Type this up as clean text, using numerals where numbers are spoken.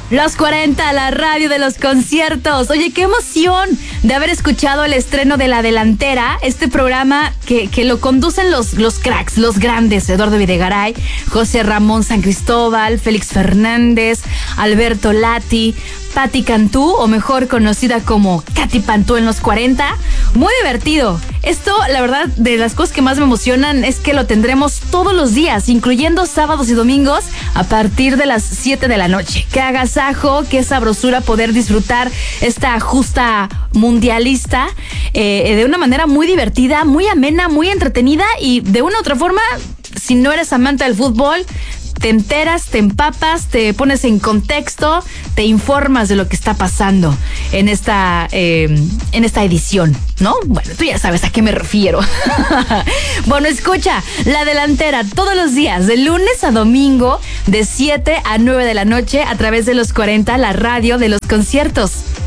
Los 40, la radio de los conciertos. Oye, qué emoción de haber escuchado el estreno de La Delantera, este programa que lo conducen los cracks, los grandes, Eduardo Videgaray, José Ramón San Cristóbal, Félix Fernández, Alberto Lati, Patti Cantú, o mejor conocida como Katy Pantú en los 40. Muy divertido. Esto, la verdad, de las cosas que más me emocionan es que lo tendremos todos los días, incluyendo sábados y domingos, a partir de las 7 de la noche. Qué agasajo, qué sabrosura poder disfrutar esta justa mundialista de una manera muy divertida, muy amena, muy entretenida y de una u otra forma, si no eres amante del fútbol, te enteras, te empapas, te pones en contexto, te informas de lo que está pasando en esta edición, ¿no? Bueno, tú ya sabes a qué me refiero. Bueno, escucha La Delantera todos los días, de lunes a domingo, de 7 a 9 de la noche, a través de los 40, la radio de los conciertos.